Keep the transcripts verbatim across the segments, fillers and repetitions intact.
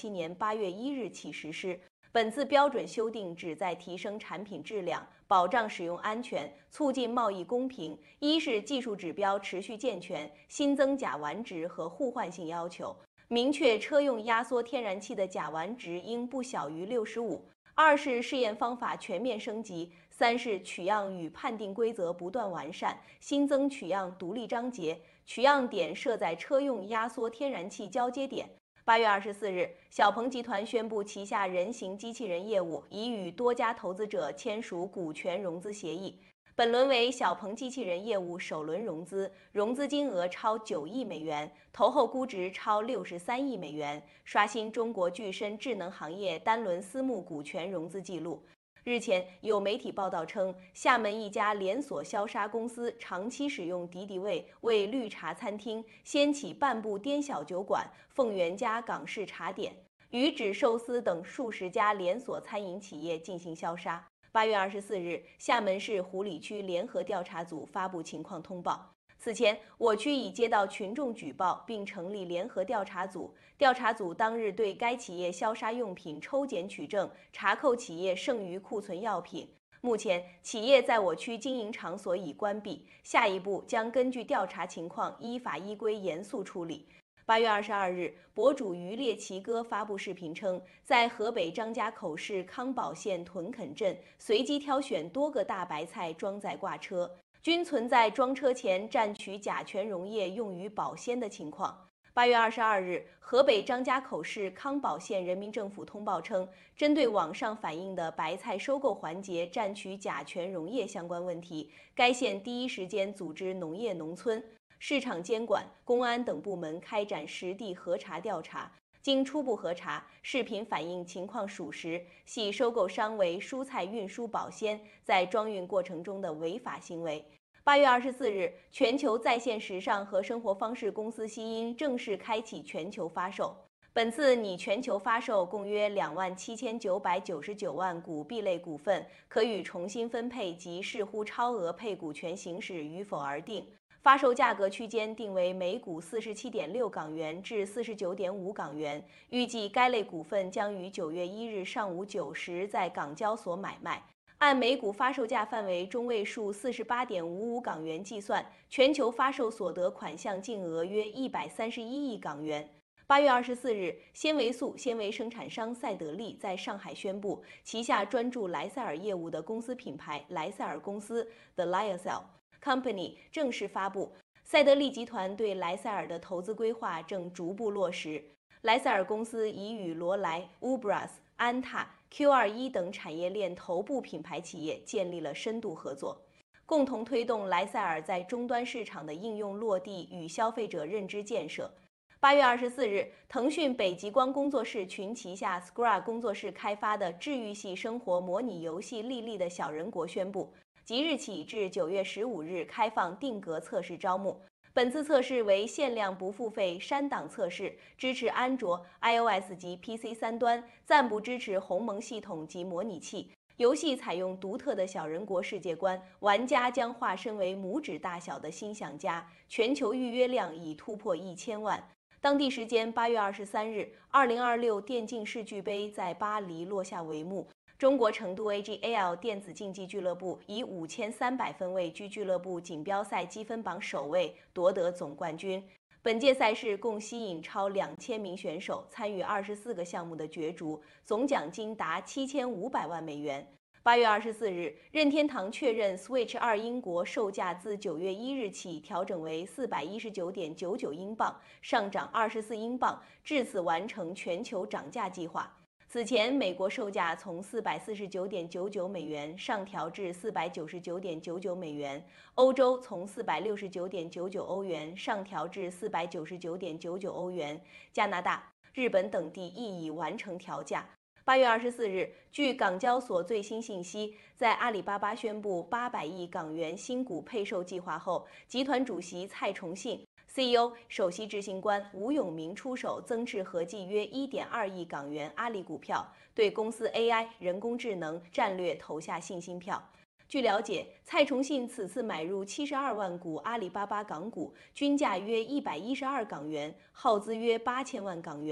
七年八月一日起实施。本次标准修订旨在提升产品质量，保障使用安全，促进贸易公平。一是技术指标持续健全，新增甲烷值和互换性要求，明确车用压缩天然气的甲烷值应不小于六十五。二是试验方法全面升级。三是取样与判定规则不断完善，新增取样独立章节，取样点设在车用压缩天然气交接点。八月二十四日，小鹏集团宣布旗下人形机器人业务已与多家投资者签署股权融资协议。本轮为小鹏机器人业务首轮融资，融资金额超九亿美元，投后估值超六十三亿美元，刷新中国具身智能行业单轮私募股权融资记录。日前，有媒体报道称，厦门一家连锁消杀公司长期使用敌敌畏为绿茶餐厅掀起半步颠小酒馆、凤元家港式茶点、鱼指寿司等数十家连锁餐饮企业进行消杀。八月二十四日，厦门市湖里区联合调查组发布情况通报。此前，我区已接到群众举报，并成立联合调查组。调查组当日对该企业消杀用品抽检取证，查扣企业剩余库存药品。目前，企业在我区经营场所已关闭，下一步将根据调查情况，依法依规严肃处理。八月二十二日，博主渔猎奇哥发布视频称，在河北张家口市康保县屯垦镇随机挑选多个大白菜装载挂车，均存在装车前蘸取甲醛溶液用于保鲜的情况。八月二十二日，河北张家口市康保县人民政府通报称，针对网上反映的白菜收购环节蘸取甲醛溶液相关问题，该县第一时间组织农业农村、市场监管、公安等部门开展实地核查调查。经初步核查，视频反映情况属实，系收购商为蔬菜运输保鲜在装运过程中的违法行为。八月二十四日，全球在线时尚和生活方式公司希音正式开启全球发售。本次拟全球发售共约两万七千九百九十九万股 B 类股份，可予重新分配及视乎超额配股权行使与否而定。发售价格区间定为每股四十七点六港元至四十九点五港元。预计该类股份将于九月一日上午九时在港交所买卖。按每股发售价范围中位数四十八点五五港元计算，全球发售所得款项净额约一百三十一亿港元。八月二十四日，纤维素纤维生产商赛德力在上海宣布，旗下专注莱赛尔业务的公司品牌莱赛尔公司 The Lyocell Company 正式发布。赛德力集团对莱赛尔的投资规划正逐步落实。莱赛尔公司已与罗莱、Ubras、安踏、Q 二十一 等产业链头部品牌企业建立了深度合作，共同推动莱赛尔在终端市场的应用落地与消费者认知建设。八月二十四日，腾讯北极光工作室群旗下 Scra 工作室开发的治愈系生活模拟游戏《莉莉的小人国》宣布，即日起至九月十五日开放定格测试招募。本次测试为限量不付费删档测试，支持安卓、iOS 及 P C 三端，暂不支持鸿蒙系统及模拟器。游戏采用独特的小人国世界观，玩家将化身为拇指大小的心想家，全球预约量已突破一千万。当地时间八月二十三日，二零二六电竞世俱杯在巴黎落下帷幕。中国成都 A G A L 电子竞技俱乐部以五千三百分位居俱乐部锦标赛积分榜首位，夺得总冠军。本届赛事共吸引超两千名选手参与二十四个项目的角逐，总奖金达七千五百万美元。八月二十四日，任天堂确认 Switch 二英国售价自九月一日起调整为四百一十九点九九英镑，上涨二十四英镑，至此完成全球涨价计划。此前，美国售价从四百四十九点九九美元上调至四百九十九点九九美元，欧洲从四百六十九点九九欧元上调至四百九十九点九九欧元，加拿大、日本等地亦已完成调价。八月二十四日，据港交所最新信息，在阿里巴巴宣布八百亿港元新股配售计划后，集团主席蔡崇信、C E O 首席执行官吴永明出手增持合计约一点二亿港元阿里股票，对公司 A I 人工智能战略投下信心票。据了解，蔡崇信此次买入七十二万股阿里巴巴港股，均价约一百一十二港元，耗资约八千万港元。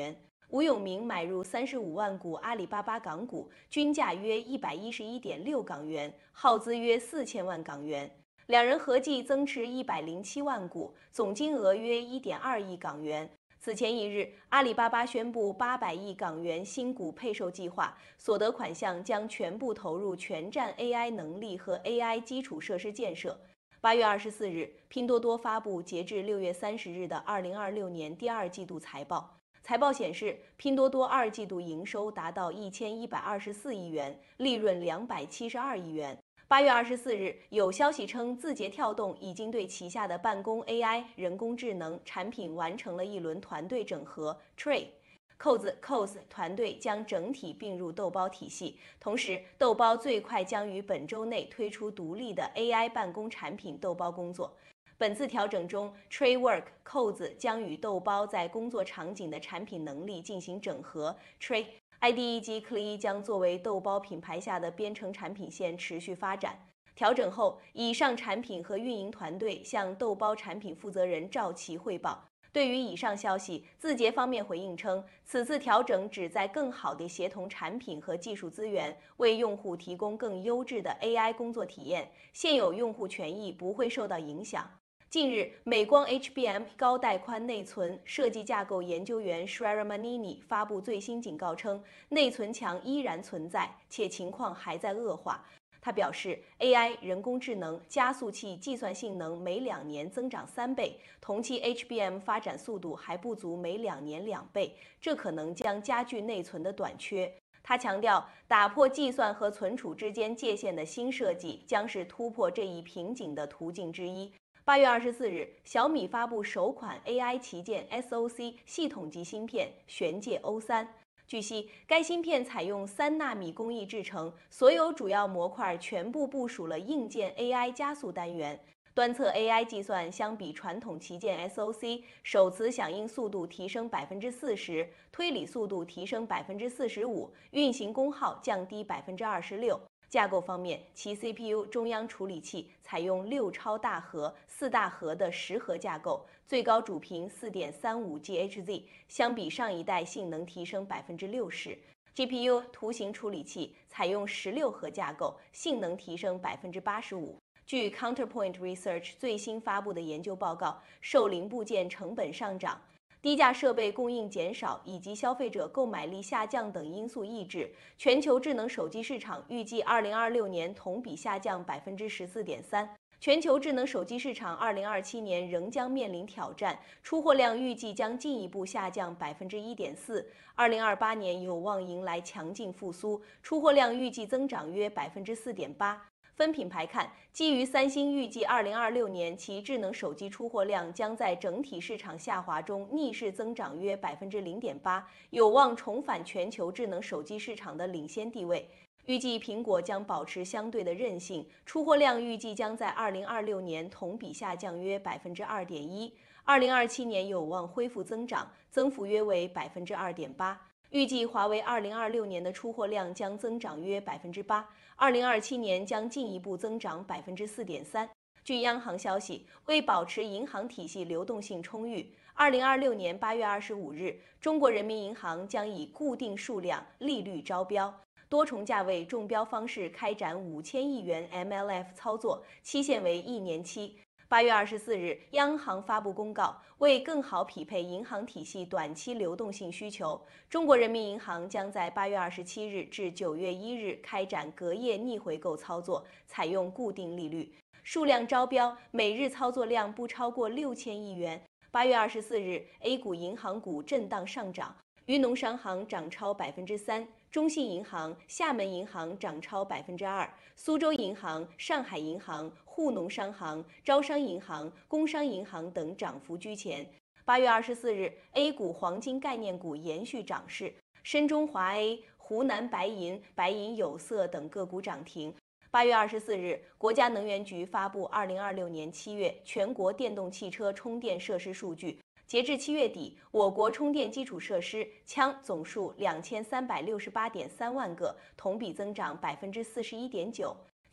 吴永明买入三十五万股阿里巴巴港股，均价约一百一十一点六港元，耗资约四千万港元。两人合计增持一百零七万股，总金额约一点二亿港元。此前一日，阿里巴巴宣布八百亿港元新股配售计划，所得款项将全部投入全站 A I 能力和 A I 基础设施建设。八月二十四日，拼多多发布截至六月三十日的二零二六年第二季度财报。财报显示，拼多多二季度营收达到一千一百二十四亿元，利润两百七十二亿元。八月二十四日，有消息称，字节跳动已经对旗下的办公 A I 人工智能产品完成了一轮团队整合 ，Trade。扣子 C O S 团队将整体并入豆包体系，同时豆包最快将于本周内推出独立的 A I 办公产品豆包工作。本次调整中 ，TradeWork 扣子将与豆包在工作场景的产品能力进行整合 ，Trade。I D E 及 C L I 将作为豆包品牌下的编程产品线持续发展。调整后，以上产品和运营团队向豆包产品负责人赵琦汇报。对于以上消息，字节方面回应称，此次调整旨在更好地协同产品和技术资源，为用户提供更优质的 A I 工作体验，现有用户权益不会受到影响。近日，美光 H B M 高带宽内存设计架构研究员 Shrera Manini 发布最新警告称，内存墙依然存在，且情况还在恶化。他表示 ，A I 人工智能加速器计算性能每两年增长三倍，同期 H B M 发展速度还不足每两年两倍，这可能将加剧内存的短缺。他强调，打破计算和存储之间界限的新设计将是突破这一瓶颈的途径之一。八月二十四日，小米发布首款 A I 旗舰 S O C 系统级芯片玄界 O 三。据悉，该芯片采用三纳米工艺制成，所有主要模块全部部署了硬件 A I 加速单元。端侧 A I 计算相比传统旗舰 S O C， 手持响应速度提升百分之四十，推理速度提升百分之四十五，运行功耗降低百分之二十六。架构方面，其 C P U 中央处理器采用六超大核、四大核的十核架构，最高主频 四点三五 G H Z， 相比上一代性能提升百分之六十。G P U 图形处理器采用十六核架构，性能提升百分之八十五。据 Counterpoint Research 最新发布的研究报告，受零部件成本上涨、低价设备供应减少以及消费者购买力下降等因素抑制，全球智能手机市场预计二零二六年同比下降百分之十四点三。全球智能手机市场二零二七年仍将面临挑战，出货量预计将进一步下降百分之一点四。二零二八年有望迎来强劲复苏，出货量预计增长约百分之四点八。分品牌看，基于三星预计二零二六年其智能手机出货量将在整体市场下滑中逆势增长约百分之零点八，有望重返全球智能手机市场的领先地位。预计苹果将保持相对的韧性，出货量预计将在二零二六年同比下降约百分之二点一，二零二七年有望恢复增长，增幅约为百分之二点八。预计华为二零二六年的出货量将增长约百分之八，二零二七年将进一步增长百分之四点三。据央行消息，为保持银行体系流动性充裕，二零二六年八月二十五日，中国人民银行将以固定数量利率招标、多重价位中标方式开展五千亿元 M L F 操作，期限为一年期。八月二十四日，央行发布公告，为更好匹配银行体系短期流动性需求，中国人民银行将在八月二十七日至九月一日开展隔夜逆回购操作，采用固定利率，数量招标，每日操作量不超过六千亿元。八月二十四日 ，A 股银行股震荡上涨，渝农商行涨超百分之三。中信银行、厦门银行涨超百分之二，苏州银行、上海银行、沪农商行、招商银行、工商银行等涨幅居前。八月二十四日 ，A 股黄金概念股延续涨势，深中华 A、湖南白银、白银有色等个股涨停。八月二十四日，国家能源局发布二零二六年七月全国电动汽车充电设施数据。截至七月底，我国充电基础设施枪总数两千三百六十八点三万个，同比增长百分之四十一点九。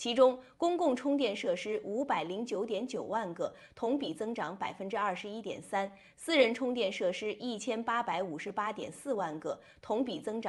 其中，公共充电设施五百零九点九万个，同比增长百分之二十一点三；私人充电设施一千八百五十八点四万个，同比增长